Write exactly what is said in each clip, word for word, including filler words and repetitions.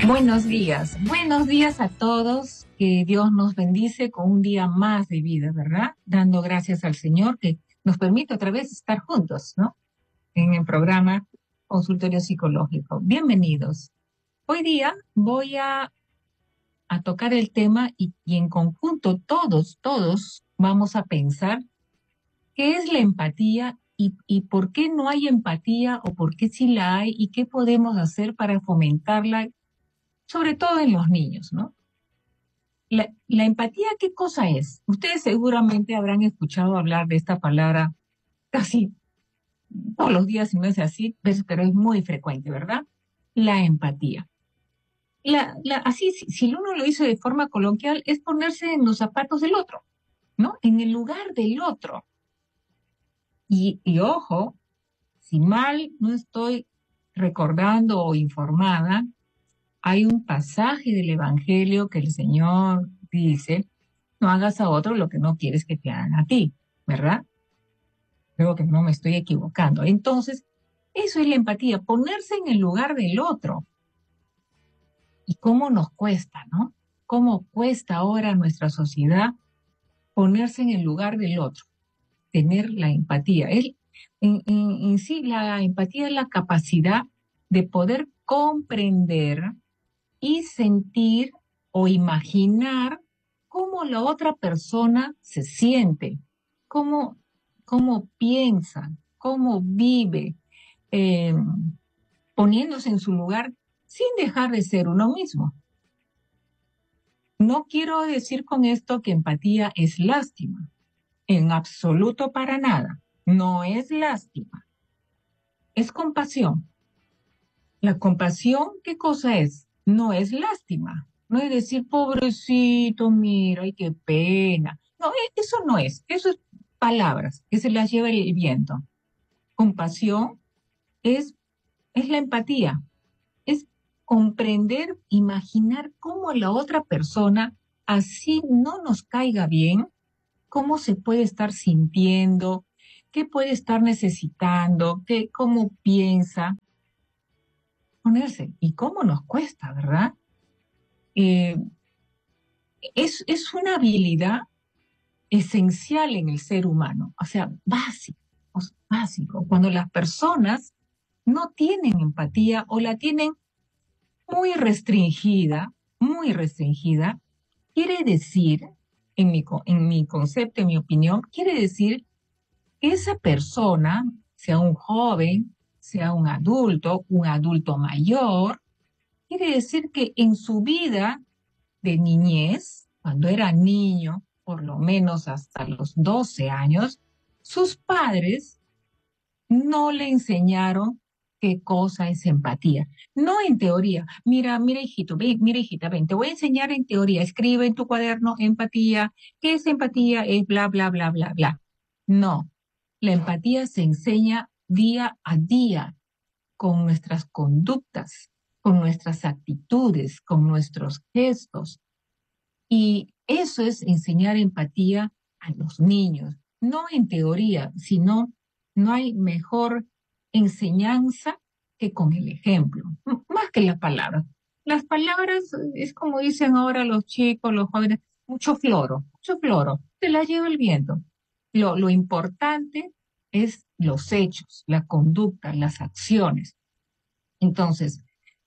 Buenos días, buenos días a todos, que Dios nos bendice con un día más de vida, ¿verdad? Dando gracias al Señor que nos permite otra vez estar juntos, ¿no? En el programa Consultorio Psicológico. Bienvenidos. Hoy día voy a, a tocar el tema y, y en conjunto todos, todos vamos a pensar qué es la empatía y, y por qué no hay empatía o por qué sí la hay y qué podemos hacer para fomentarla, sobre todo en los niños, ¿no? La, la empatía, ¿qué cosa es? Ustedes seguramente habrán escuchado hablar de esta palabra casi todos los días, si no es así, pero, pero es muy frecuente, ¿verdad? La empatía. La, la, así, si, si uno lo hizo de forma coloquial, es ponerse en los zapatos del otro, ¿no? En el lugar del otro. Y, y ojo, si mal no estoy recordando o informada, hay un pasaje del Evangelio que el Señor dice: no hagas a otro lo que no quieres que te hagan a ti, ¿verdad? Creo que no me estoy equivocando. Entonces, eso es la empatía, ponerse en el lugar del otro. ¿Y cómo nos cuesta, no? ¿Cómo cuesta ahora a nuestra sociedad ponerse en el lugar del otro? Tener la empatía. Es, en, en, en sí, la empatía es la capacidad de poder comprender y sentir o imaginar cómo la otra persona se siente, cómo, cómo piensa, cómo vive, eh, poniéndose en su lugar sin dejar de ser uno mismo. No quiero decir con esto que empatía es lástima, en absoluto para nada. No es lástima, es compasión. La compasión, ¿qué cosa es? No es lástima. No es decir, pobrecito, mira, ay, qué pena. No, eso no es. Eso es palabras que se las lleva el viento. Compasión es, es la empatía. Es comprender, imaginar cómo la otra persona, así no nos caiga bien, cómo se puede estar sintiendo, qué puede estar necesitando, qué, cómo piensa. Ponerse. ¿Y cómo nos cuesta, verdad? Eh, es, es una habilidad esencial en el ser humano, o sea, básico, o sea, básico. Cuando las personas no tienen empatía o la tienen muy restringida, muy restringida, quiere decir, en mi, en mi concepto, en mi opinión, quiere decir que esa persona, sea un joven, sea un adulto, un adulto mayor, quiere decir que en su vida de niñez, cuando era niño, por lo menos hasta los doce años, sus padres no le enseñaron qué cosa es empatía. No en teoría. Mira, mira, hijito, ven, mira, hijita, ven, te voy a enseñar en teoría. Escribe en tu cuaderno empatía. ¿Qué es empatía? Es bla, bla, bla, bla, bla. No. La empatía se enseña día a día con nuestras conductas, con nuestras actitudes, con nuestros gestos. Y eso es enseñar empatía a los niños, no en teoría, sino no hay mejor enseñanza que con el ejemplo, m- más que las palabras. Las palabras es como dicen ahora los chicos, los jóvenes, mucho floro, mucho floro, se la lleva el viento. Lo, lo importante es los hechos, la conducta, las acciones. Entonces,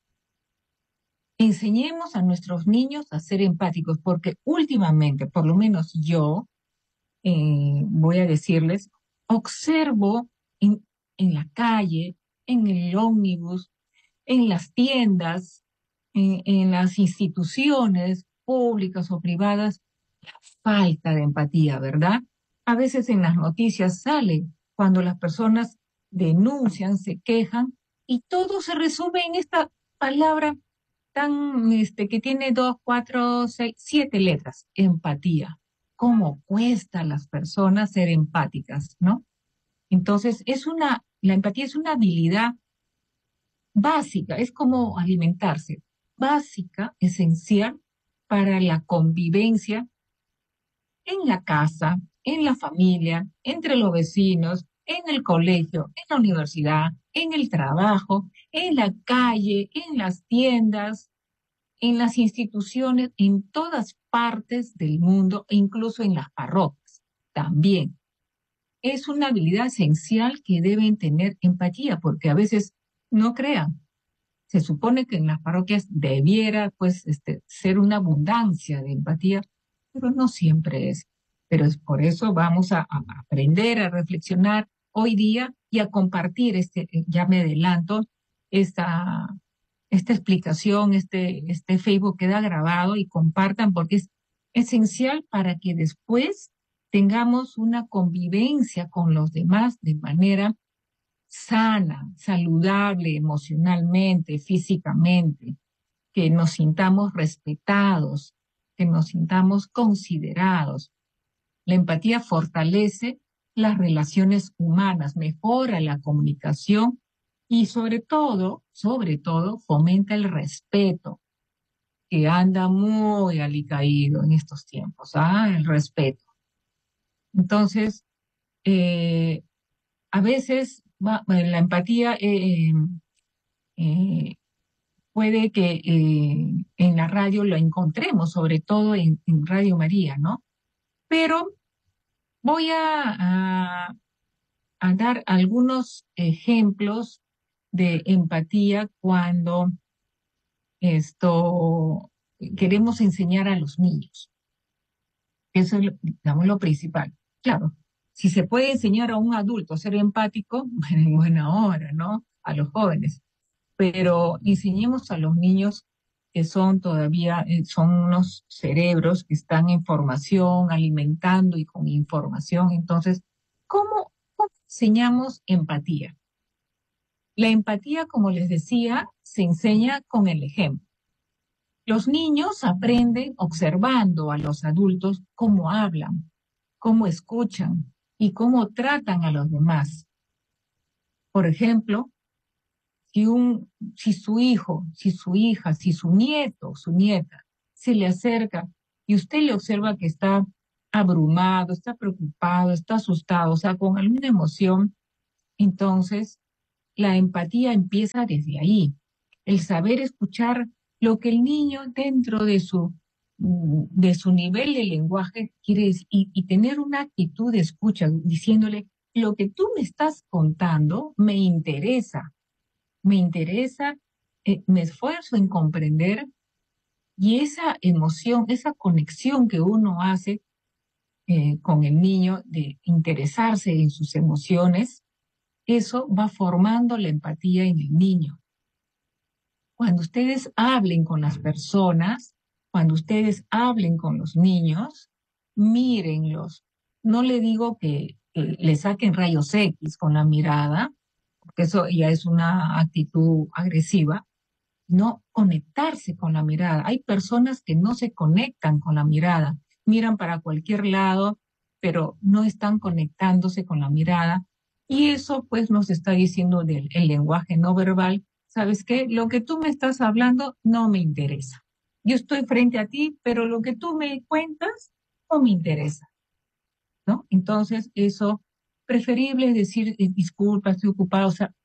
enseñemos a nuestros niños a ser empáticos, porque últimamente, por lo menos yo, eh, voy a decirles, observo en, en la calle, en el ómnibus, en las tiendas, en, en las instituciones públicas o privadas, falta de empatía, ¿verdad? A veces en las noticias sale cuando las personas denuncian, se quejan, y todo se resume en esta palabra tan, este, que tiene dos, cuatro, seis, siete letras: empatía. ¿Cómo cuesta a las personas ser empáticas, no? Entonces, es una, la empatía es una habilidad básica, es como alimentarse, básica, esencial para la convivencia en la casa, en la familia, entre los vecinos, en el colegio, en la universidad, en el trabajo, en la calle, en las tiendas. en las instituciones, en todas partes del mundo, e incluso en las parroquias también. Es una habilidad esencial que deben tener empatía, porque a veces no crean. Se supone que en las parroquias debiera, pues, este, ser una abundancia de empatía, pero no siempre es. Pero es por eso vamos a, a aprender, a reflexionar hoy día y a compartir este, eh, ya me adelanto, esta, esta explicación, este, este Facebook queda grabado y compartan porque es esencial para que después tengamos una convivencia con los demás de manera sana, saludable emocionalmente, físicamente, que nos sintamos respetados, que nos sintamos considerados. La empatía fortalece las relaciones humanas, mejora la comunicación y sobre todo, sobre todo, fomenta el respeto, que anda muy alicaído en estos tiempos, ¿ah? El respeto. Entonces, eh, a veces va, la empatía eh, eh, puede que eh, en la radio lo encontremos, sobre todo en, en Radio María, ¿no? Pero voy a, a, a dar algunos ejemplos de empatía cuando esto queremos enseñar a los niños. Eso es, digamos, lo principal. Claro, si se puede enseñar a un adulto a ser empático, bueno, en buena hora, ¿no? A los jóvenes. Pero enseñemos a los niños que son todavía, eh, son unos cerebros que están en formación, alimentando y con información. Entonces, ¿cómo, cómo enseñamos empatía? La empatía, como les decía, se enseña con el ejemplo. Los niños aprenden observando a los adultos cómo hablan, cómo escuchan y cómo tratan a los demás. Por ejemplo, si, un, si su hijo, si su hija, si su nieto, su nieta se le acerca y usted le observa que está abrumado, está preocupado, está asustado, o sea, con alguna emoción, entonces la empatía empieza desde ahí. El saber escuchar lo que el niño dentro de su, de su nivel de lenguaje quiere decir y, y tener una actitud de escucha, diciéndole, lo que tú me estás contando me interesa, me interesa, eh, me esfuerzo en comprender y esa emoción, esa conexión que uno hace eh, con el niño de interesarse en sus emociones, eso va formando la empatía en el niño. Cuando ustedes hablen con las personas, cuando ustedes hablen con los niños, mírenlos. No le digo que, que le saquen rayos X con la mirada, porque eso ya es una actitud agresiva, no conectarse con la mirada. Hay personas que no se conectan con la mirada, miran para cualquier lado, pero no están conectándose con la mirada. Y eso pues nos está diciendo del el lenguaje no verbal. ¿Sabes qué? Lo que tú me estás hablando no me interesa. Yo estoy frente a ti, pero lo que tú me cuentas no me interesa, ¿no? Entonces, eso, preferible es decir, eh, disculpa, estoy ocupado, o sea,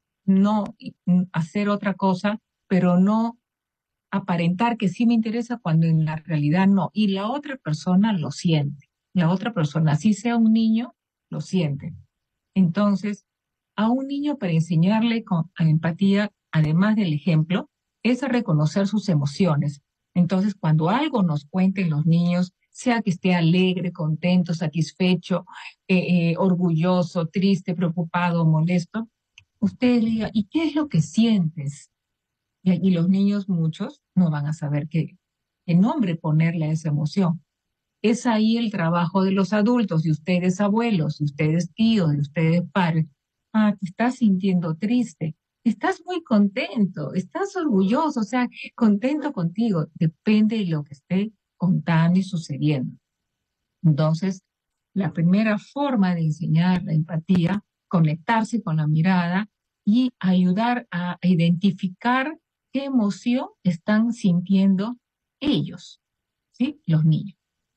no mm, hacer otra cosa, pero no aparentar que sí me interesa cuando en la realidad no. Y la otra persona lo siente. La otra persona, así sea un niño, lo siente. Entonces, a un niño para enseñarle con empatía, además del ejemplo, es a reconocer sus emociones. Entonces, cuando algo nos cuenten los niños, sea que esté alegre, contento, satisfecho, eh, eh, orgulloso, triste, preocupado, molesto, usted le diga, ¿y qué es lo que sientes? Y, y los niños, muchos, no van a saber qué, qué nombre ponerle a esa emoción. Es ahí el trabajo de los adultos, de ustedes abuelos, de ustedes tíos, de ustedes padres. Ah, te estás sintiendo triste, estás muy contento, estás orgulloso, o sea, contento contigo. Depende de lo que esté contando y sucediendo. Entonces, la primera forma de enseñar la empatía, conectarse con la mirada y ayudar a identificar qué emoción están sintiendo ellos, ¿sí? Los niños.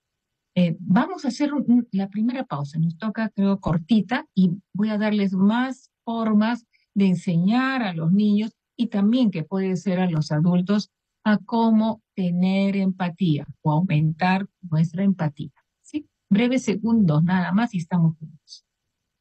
Eh, vamos a hacer un- un- la primera pausa, nos toca, creo, cortita y voy a darles más formas de enseñar a los niños y también que puede ser a los adultos a cómo tener empatía o aumentar nuestra empatía. ¿Sí? Breves segundos nada más y estamos juntos.